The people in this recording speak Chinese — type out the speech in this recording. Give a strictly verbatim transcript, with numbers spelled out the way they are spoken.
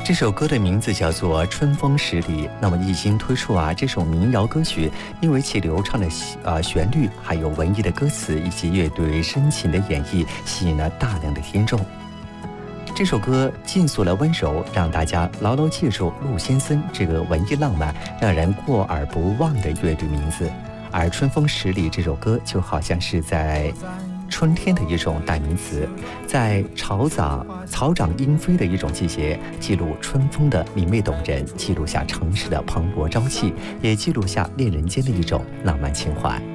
这首歌的名字叫做《春风十里》。那么一经推出啊，这首民谣歌曲因为其流畅的呃旋律，还有文艺的歌词以及乐队深情的演绎，吸引了大量的听众。这首歌尽诉了温柔，让大家牢牢记住陆先生这个文艺浪漫、让人过耳不忘的乐队名字。而《春风十里》这首歌就好像是在春天的一种代名词，在草长草长莺飞的一种季节，记录春风的明媚动人，记录下城市的蓬勃朝气，也记录下恋人间的一种浪漫情怀。